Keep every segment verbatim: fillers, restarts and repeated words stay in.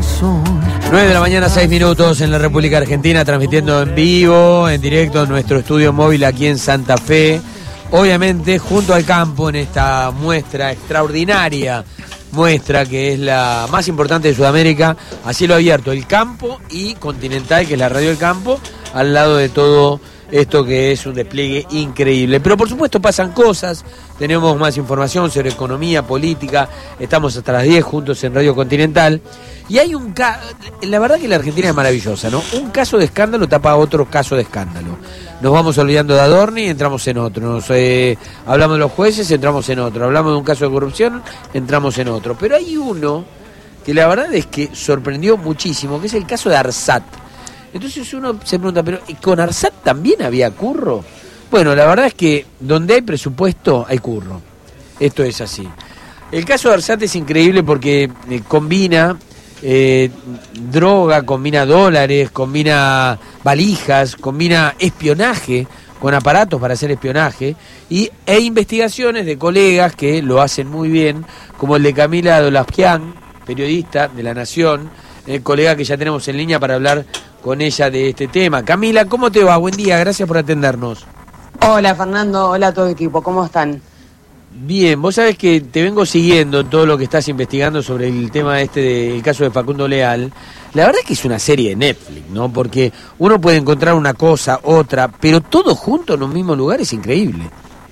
nueve de la mañana, seis minutos en la República Argentina, transmitiendo en vivo, en directo, en nuestro estudio móvil aquí en Santa Fe. Obviamente, junto al campo, en esta muestra extraordinaria, muestra que es la más importante de Sudamérica, a cielo abierto, el campo y Continental, que es la radio del campo, al lado de todo esto que es un despliegue increíble. Pero por supuesto pasan cosas, tenemos más información sobre economía, política, estamos hasta las diez juntos en Radio Continental. Y hay un caso, la verdad que la Argentina es maravillosa, ¿no? Un caso de escándalo tapa otro caso de escándalo. Nos vamos olvidando de Adorni y entramos en otro. Nos eh, hablamos de los jueces, entramos en otro. Hablamos de un caso de corrupción, entramos en otro. Pero hay uno que la verdad es que sorprendió muchísimo, que es el caso de Arsat. Entonces uno se pregunta, ¿pero con Arsat también había curro? Bueno, la verdad es que donde hay presupuesto hay curro. Esto es así. El caso de Arsat es increíble porque eh, combina eh, droga, combina dólares, combina valijas, combina espionaje con aparatos para hacer espionaje y, e investigaciones de colegas que lo hacen muy bien, como el de Camila Dolaskian, periodista de La Nación, el colega que ya tenemos en línea para hablar con ella de este tema. Camila, ¿cómo te va? Buen día, gracias por atendernos. Hola Fernando, hola a todo el equipo, ¿cómo están? Bien, vos sabés que te vengo siguiendo todo lo que estás investigando sobre el tema este del caso de Facundo Leal. La verdad es que es una serie de Netflix, ¿no? Porque uno puede encontrar una cosa, otra, pero todo junto en un mismo lugar es increíble.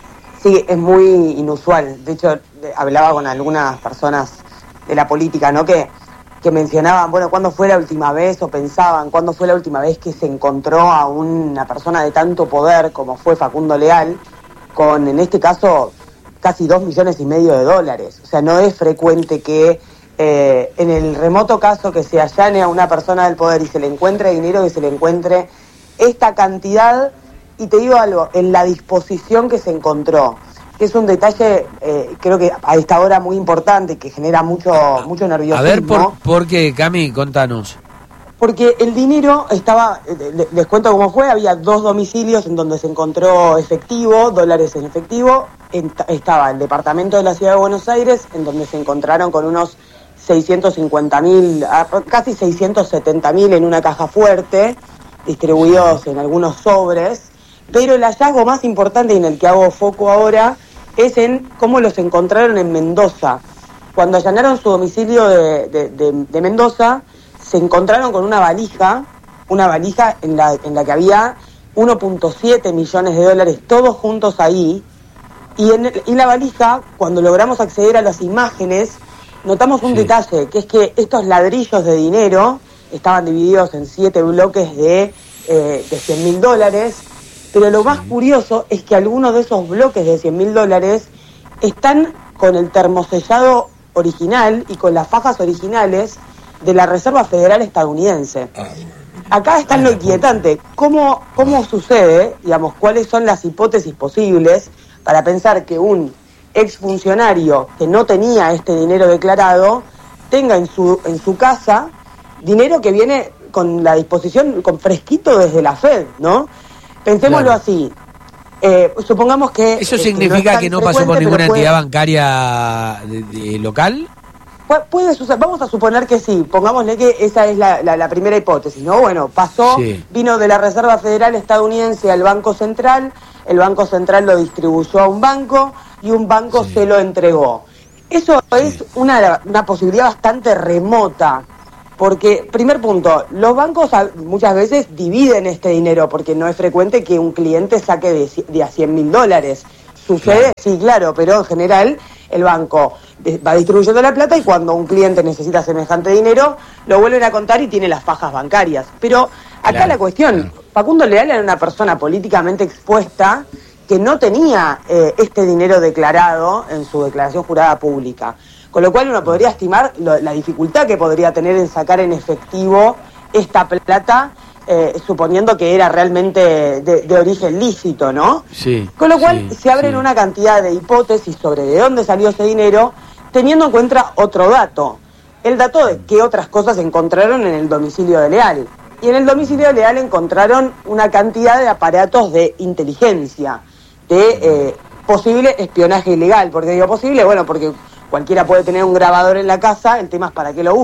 Sí, es muy inusual. De hecho, hablaba con algunas personas de la política, ¿no? Que que mencionaban, bueno, ¿cuándo fue la última vez? O pensaban, ¿cuándo fue la última vez que se encontró a una persona de tanto poder como fue Facundo Leal, con, en este caso, casi dos millones y medio de dólares? O sea, no es frecuente que eh, en el remoto caso que se allane a una persona del poder y se le encuentre dinero, que se le encuentre esta cantidad, y te digo algo, en la disposición que se encontró, que es un detalle, eh, creo que a esta hora muy importante, que genera mucho mucho nerviosismo. A ver, ¿por, ¿por qué, Cami? Contanos. Porque el dinero estaba, eh, les cuento cómo fue, había dos domicilios en donde se encontró efectivo, dólares en efectivo. En, estaba el departamento de la Ciudad de Buenos Aires, en donde se encontraron con unos seiscientos cincuenta mil, casi seiscientos setenta mil en una caja fuerte, distribuidos en algunos sobres. Pero el hallazgo más importante y en el que hago foco ahora es en cómo los encontraron en Mendoza. Cuando allanaron su domicilio de, de, de, de Mendoza, se encontraron con una valija, una valija en la, en la que había uno punto siete millones de dólares, todos juntos ahí. Y en, el, y la valija, cuando logramos acceder a las imágenes, notamos un sí. detalle, que es que estos ladrillos de dinero estaban divididos en siete bloques de, eh, de cien mil dólares. Pero lo más curioso es que algunos de esos bloques de cien mil dólares están con el termosellado original y con las fajas originales de la Reserva Federal estadounidense. Acá está lo inquietante. ¿Cómo, cómo sucede, digamos, cuáles son las hipótesis posibles para pensar que un exfuncionario que no tenía este dinero declarado tenga en su, en su casa dinero que viene con la disposición, con fresquito desde la Fed, ¿no? Pensémoslo claro. así, eh, supongamos que... ¿Eso significa que no, que no pasó por ninguna puede, entidad bancaria de, de local? Puede suceder, vamos a suponer que sí, pongámosle que esa es la, la, la primera hipótesis, ¿no? Bueno, pasó, sí. vino de la Reserva Federal estadounidense al Banco Central, el Banco Central lo distribuyó a un banco y un banco sí. se lo entregó. Eso sí. es una, una posibilidad bastante remota. Porque, primer punto, los bancos muchas veces dividen este dinero, porque no es frecuente que un cliente saque de, de a cien mil dólares. ¿Sucede? Claro. Sí, claro, pero en general el banco va distribuyendo la plata y cuando un cliente necesita semejante dinero, lo vuelven a contar y tiene las fajas bancarias. Pero acá claro. la cuestión, Facundo Leal era una persona políticamente expuesta que no tenía eh, este dinero declarado en su declaración jurada pública. Con lo cual uno podría estimar lo, la dificultad que podría tener en sacar en efectivo esta plata, eh, suponiendo que era realmente de, de origen lícito, ¿no? Sí. Con lo cual sí, se abren sí. una cantidad de hipótesis sobre de dónde salió ese dinero, teniendo en cuenta otro dato. El dato de qué otras cosas encontraron en el domicilio de Leal. Y en el domicilio de Leal encontraron una cantidad de aparatos de inteligencia, de eh, posible espionaje ilegal. ¿Por qué digo posible? Bueno, porque cualquiera puede tener un grabador en la casa, el tema es para qué lo usa.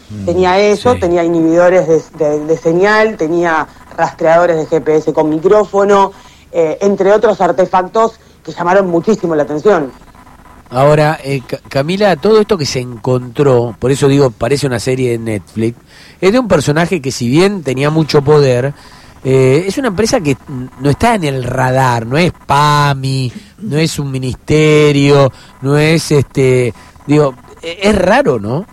Mm, tenía eso, sí. tenía inhibidores de, de, de señal, tenía rastreadores de G P S con micrófono, eh, entre otros artefactos que llamaron muchísimo la atención. Ahora, eh, Camila, todo esto que se encontró, por eso digo, parece una serie de Netflix, es de un personaje que si bien tenía mucho poder, eh, es una empresa que no está en el radar, no es PAMI, no es un ministerio, no es, este, digo, es raro, ¿no?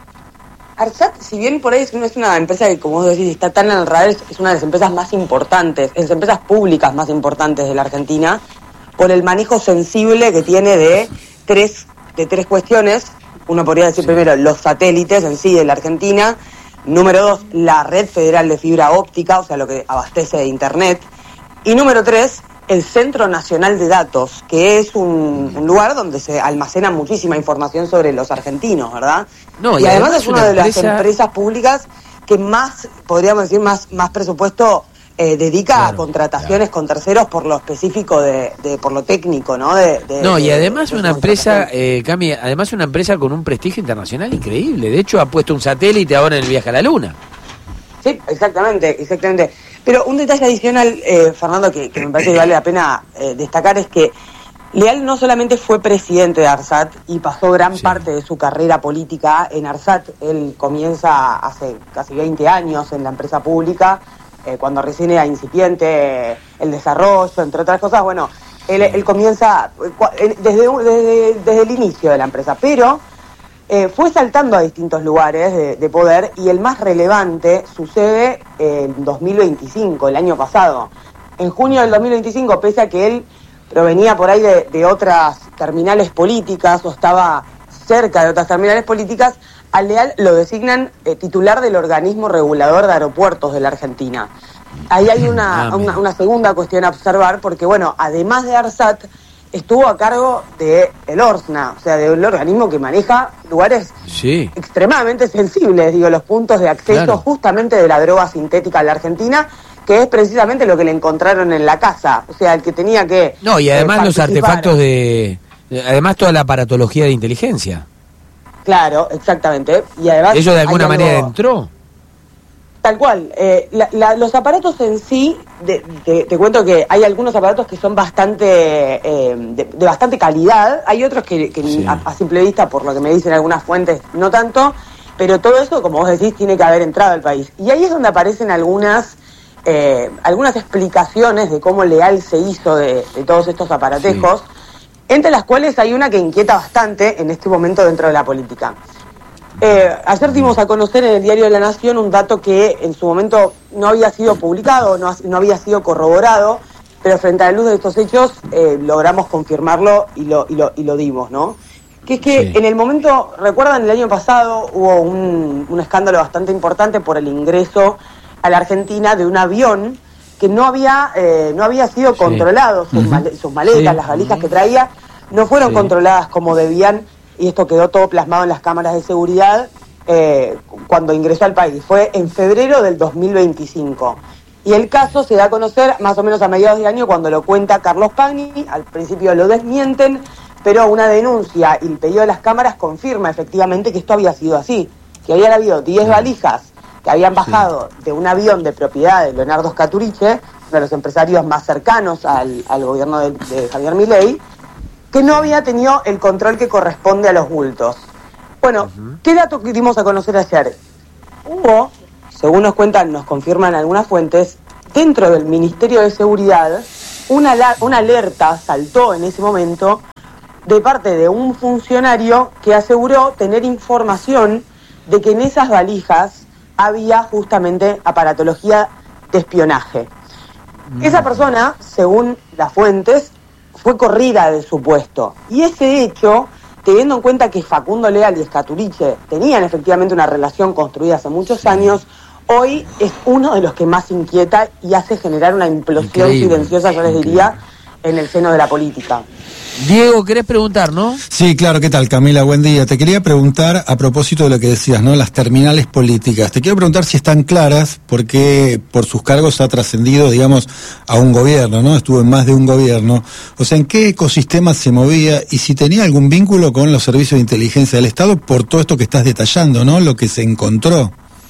ARSAT, si bien por ahí no es una empresa que, como vos decís, está tan en el radar, es una de las empresas más importantes, es las empresas públicas más importantes de la Argentina, por el manejo sensible que tiene de tres, de tres cuestiones. Uno podría decir sí. primero los satélites en sí de la Argentina, número dos, la red federal de fibra óptica, o sea, lo que abastece de internet, y número tres, el Centro Nacional de Datos, que es un, un lugar donde se almacena muchísima información sobre los argentinos, ¿verdad? No, y, y además, además es una, una de empresa... las empresas públicas que más, podríamos decir, más, más presupuesto eh, dedica claro, a contrataciones claro. con terceros por lo específico, de, de por lo técnico, ¿no? De, de, no, y de, además de, de una empresa, eh, Cami, además una empresa con un prestigio internacional increíble. De hecho, ha puesto un satélite ahora en el viaje a la Luna. Sí, exactamente, exactamente. Pero un detalle adicional, eh, Fernando, que, que me parece que vale la pena eh, destacar es que Leal no solamente fue presidente de ARSAT y pasó gran sí. parte de su carrera política en ARSAT. Él comienza hace casi veinte años en la empresa pública, eh, cuando recién era incipiente eh, el desarrollo, entre otras cosas. Bueno, él, él comienza eh, desde, desde, desde el inicio de la empresa, pero eh, fue saltando a distintos lugares de, de poder, y el más relevante sucede en dos mil veinticinco, el año pasado. En junio del dos mil veinticinco, pese a que él provenía por ahí de, de otras terminales políticas o estaba cerca de otras terminales políticas, a Leal lo designan eh, titular del organismo regulador de aeropuertos de la Argentina. Ahí hay una, ah, una, una segunda cuestión a observar, porque bueno, además de ARSAT, estuvo a cargo de el ORSNA, o sea, del organismo que maneja lugares sí. extremadamente sensibles, digo, los puntos de acceso claro. justamente de la droga sintética a la Argentina, que es precisamente lo que le encontraron en la casa, o sea, el que tenía que... No, y además eh, los artefactos de... Además toda la aparatología de inteligencia. Claro, exactamente. Y además ¿eso de alguna manera algo... entró? Tal cual. Eh, la, la, los aparatos en sí, de, de, te cuento que hay algunos aparatos que son bastante eh, de, de bastante calidad, hay otros que, que sí. a, a simple vista, por lo que me dicen algunas fuentes, no tanto, pero todo eso, como vos decís, tiene que haber entrado al país. Y ahí es donde aparecen algunas... Eh, algunas explicaciones de cómo Leal se hizo de, de todos estos aparatejos, sí. entre las cuales hay una que inquieta bastante en este momento dentro de la política. Eh, ayer dimos a conocer en el Diario de la Nación un dato que en su momento no había sido publicado, no, no había sido corroborado, pero frente a la luz de estos hechos eh, logramos confirmarlo y lo, y, lo, y lo dimos, ¿no? Que es que sí. en el momento, recuerdan, el año pasado hubo un, un escándalo bastante importante por el ingreso a la Argentina de un avión que no había eh, no había sido sí. controlado, sus, uh-huh. mal, sus maletas, sí. las valijas uh-huh. que traía, no fueron sí. controladas como debían, y esto quedó todo plasmado en las cámaras de seguridad eh, cuando ingresó al país. Fue en febrero del dos mil veinticinco. Y el caso se da a conocer más o menos a mediados de año, cuando lo cuenta Carlos Pagni. Al principio lo desmienten, pero una denuncia y el pedido de las cámaras confirma efectivamente que esto había sido así, que habían habido diez valijas que habían bajado sí. de un avión de propiedad de Leonardo Scaturice, uno de los empresarios más cercanos al, al gobierno de, de Javier Milei, que no había tenido el control que corresponde a los bultos. Bueno, uh-huh. ¿qué dato que dimos a conocer ayer? Hubo, según nos cuentan, nos confirman algunas fuentes, dentro del Ministerio de Seguridad, una, una alerta saltó en ese momento de parte de un funcionario que aseguró tener información de que en esas valijas había justamente aparatología de espionaje. Mm. Esa persona, según las fuentes, fue corrida de su puesto. Y ese hecho, teniendo en cuenta que Facundo Leal y Scaturice tenían efectivamente una relación construida hace muchos años, hoy es uno de los que más inquieta y hace generar una implosión Increíble. silenciosa, yo les diría, Increíble. en el seno de la política. Diego, ¿querés preguntar, no? Sí, claro, ¿qué tal, Camila? Buen día. Te quería preguntar a propósito de lo que decías, ¿no? Las terminales políticas. Te quiero preguntar si están claras, porque por sus cargos ha trascendido, digamos, a un gobierno, ¿no? Estuvo en más de un gobierno. O sea, ¿en qué ecosistema se movía y si tenía algún vínculo con los servicios de inteligencia del Estado por todo esto que estás detallando, ¿no? Lo que se encontró.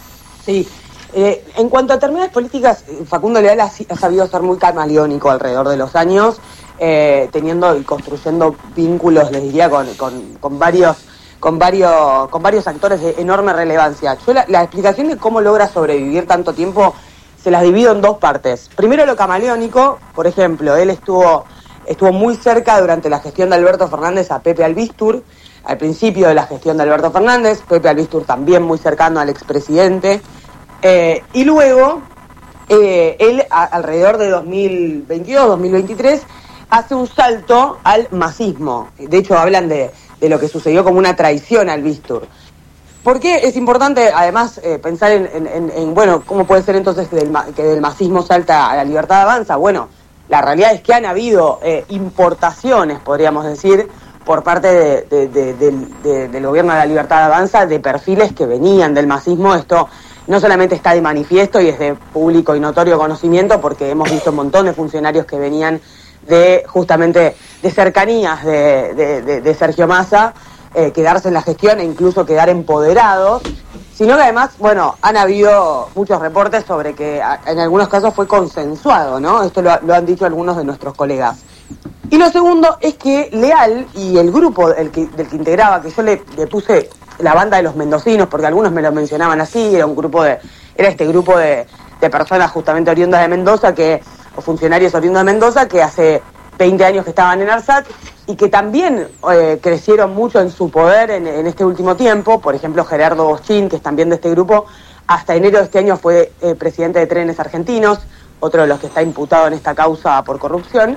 Sí. Eh, en cuanto a terminales políticas, Facundo Leal ha, ha sabido ser muy camaleónico alrededor de los años, eh, teniendo y construyendo vínculos, les diría, con, con, con varios con varios con varios actores de enorme relevancia. Yo la, la explicación de cómo logra sobrevivir tanto tiempo se las divido en dos partes. Primero, lo camaleónico. Por ejemplo, él estuvo estuvo muy cerca durante la gestión de Alberto Fernández a Pepe Albistur, al principio de la gestión de Alberto Fernández, Pepe Albistur también muy cercano al expresidente. Eh, y luego, eh, él a, alrededor de dos mil veintidós, dos mil veintitrés, hace un salto al masismo. De hecho, hablan de, de lo que sucedió como una traición al Albistur. ¿Por qué es importante, además, eh, pensar en, en, en, en, bueno, cómo puede ser entonces que del, que del masismo salta a la Libertad Avanza? Bueno, la realidad es que han habido eh, importaciones, podríamos decir, por parte de, de, de, de, de, del gobierno de la Libertad Avanza, de perfiles que venían del masismo. Esto no solamente está de manifiesto y es de público y notorio conocimiento, porque hemos visto un montón de funcionarios que venían de justamente de cercanías de, de, de, de Sergio Massa, eh, quedarse en la gestión e incluso quedar empoderados, sino que además, bueno, han habido muchos reportes sobre que a, en algunos casos fue consensuado, ¿no? Esto lo, lo han dicho algunos de nuestros colegas. Y lo segundo es que Leal y el grupo el que, del que integraba, que yo le, le puse la banda de los mendocinos, porque algunos me lo mencionaban así, era un grupo de, era este grupo de, de personas justamente oriundas de Mendoza, que, o funcionarios oriundos de Mendoza, que hace veinte años que estaban en ARSAT, y que también eh, crecieron mucho en su poder en, en este último tiempo. Por ejemplo, Gerardo Boschín, que es también de este grupo, hasta enero de este año fue eh, presidente de Trenes Argentinos, otro de los que está imputado en esta causa por corrupción.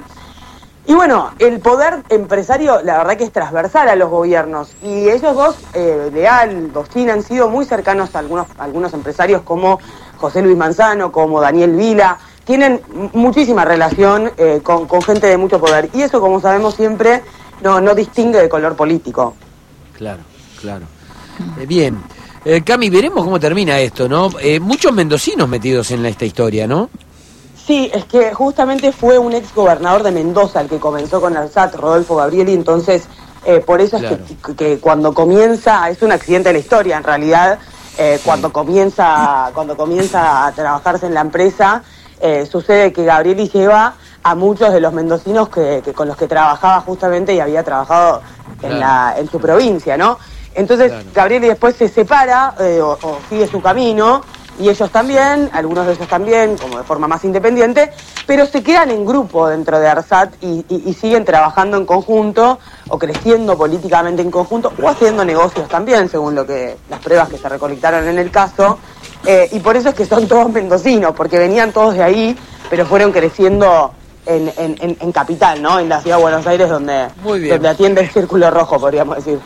Y bueno, el poder empresario, la verdad que es transversal a los gobiernos. Y ellos dos, eh, Leal, Boschín, han sido muy cercanos a algunos, a algunos empresarios como José Luis Manzano, como Daniel Vila. Tienen muchísima relación eh, con, con gente de mucho poder. Y eso, como sabemos siempre, no, no distingue de color político. Claro, claro. Eh, bien. Eh, Cami, veremos cómo termina esto, ¿no? Eh, muchos mendocinos metidos en esta historia, ¿no? Sí, es que justamente fue un ex gobernador de Mendoza el que comenzó con ARSAT, Rodolfo Gabrieli, entonces eh, por eso claro. es que, que cuando comienza, es un accidente de la historia en realidad, eh, sí. cuando comienza cuando comienza a trabajarse en la empresa, eh, sucede que Gabrieli lleva a muchos de los mendocinos que, que con los que trabajaba justamente y había trabajado claro. en, la, en su provincia, ¿no? Entonces claro. Gabrieli después se separa eh, o, o sigue su camino. Y ellos también, algunos de ellos también, como de forma más independiente, pero se quedan en grupo dentro de ARSAT y, y, y siguen trabajando en conjunto, o creciendo políticamente en conjunto, o haciendo negocios también, según lo que las pruebas que se recolectaron en el caso. Eh, y por eso es que son todos mendocinos, porque venían todos de ahí, pero fueron creciendo en, en, en, en capital, ¿no? En la ciudad de Buenos Aires, donde, donde atiende el Círculo Rojo, podríamos decir.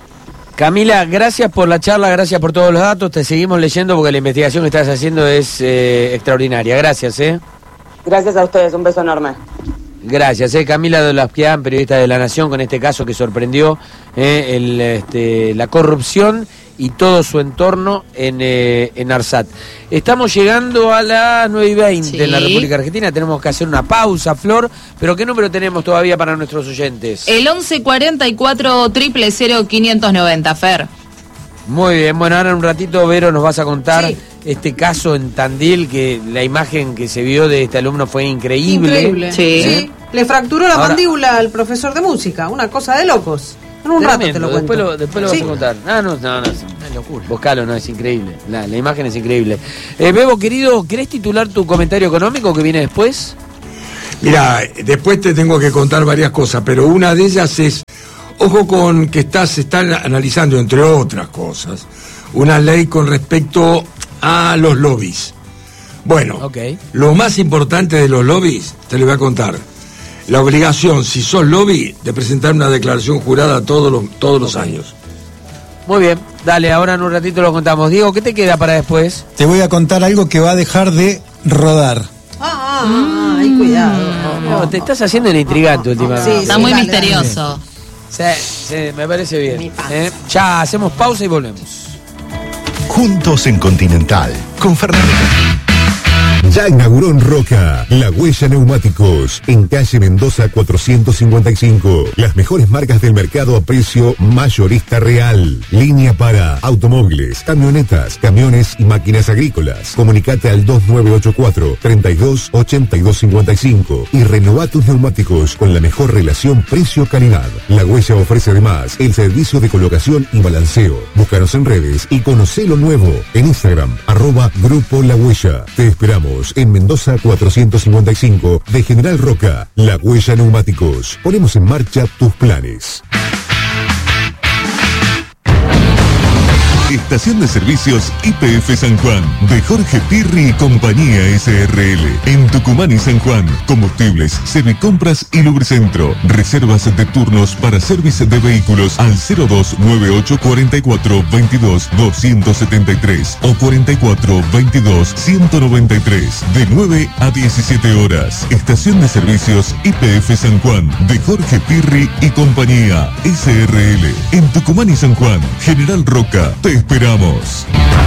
Camila, gracias por la charla, gracias por todos los datos, te seguimos leyendo porque la investigación que estás haciendo es eh, extraordinaria. Gracias, ¿eh? Gracias a ustedes, un beso enorme. Gracias, eh, Camila Dolazquian, periodista de La Nación, con este caso que sorprendió eh, el, este, la corrupción y todo su entorno en, eh, en ARSAT. Estamos llegando a las nueve y veinte sí. en la República Argentina, tenemos que hacer una pausa, Flor, pero ¿qué número tenemos todavía para nuestros oyentes? El once cuarenta y cuatro, triple cero, quinientos noventa, Fer. Muy bien, bueno, ahora en un ratito, Vero, nos vas a contar sí. este caso en Tandil, que la imagen que se vio de este alumno fue increíble. Increíble, sí. sí. Le fracturó la ahora, mandíbula al profesor de música, una cosa de locos. En un rato te lo cuento. Después lo, después lo ¿Sí? vas a contar. Ah, no, no, no, es una locura. Buscalo, no, es increíble. La, la imagen es increíble. Eh, Bebo, querido, ¿querés titular tu comentario económico que viene después? Mira, después te tengo que contar varias cosas, pero una de ellas es, ojo con que estás, se están analizando, entre otras cosas, una ley con respecto a los lobbies. Bueno, okay. Lo más importante de los lobbies, te lo voy a contar. La obligación, si sos lobby, de presentar una declaración jurada todos los, todos los okay. años. Muy bien, dale, ahora en un ratito lo contamos. Diego, ¿qué te queda para después? Te voy a contar algo que va a dejar de rodar. Ah, Ah, ay, cuidado. No, te estás haciendo el intrigante últimamente. Sí, Está sí, muy dale, misterioso. Sí, sí, me parece bien. ¿eh? Ya hacemos pausa y volvemos. Juntos en Continental, con Fernando. Ya inauguró en Roca La Huella Neumáticos, en calle Mendoza cuatrocientos cincuenta y cinco. Las mejores marcas del mercado a precio mayorista real. Línea para automóviles, camionetas, camiones y máquinas agrícolas. Comunicate al dos nueve ocho cuatro, treinta y dos, ochenta y dos cincuenta y cinco y renová tus neumáticos con la mejor relación precio-calidad. La Huella ofrece además el servicio de colocación y balanceo. Búscanos en redes y conocé lo nuevo. En Instagram, arroba Grupo La Huella. Te esperamos en Mendoza cuatrocientos cincuenta y cinco de General Roca. La Huella Neumáticos. Ponemos en marcha tus planes. Estación de Servicios Y P F San Juan, de Jorge Pirri y Compañía S R L. En Tucumán y San Juan, combustibles, servicompras y lubricentro. Reservas de turnos para servicio de vehículos al cero dos nueve ocho cuatro cuatro veintidós doscientos setenta y tres o cuarenta y cuatro veintidós ciento noventa y tres, de nueve a diecisiete horas. Estación de Servicios Y P F San Juan, de Jorge Pirri y Compañía S R L. En Tucumán y San Juan, General Roca. Te esperamos.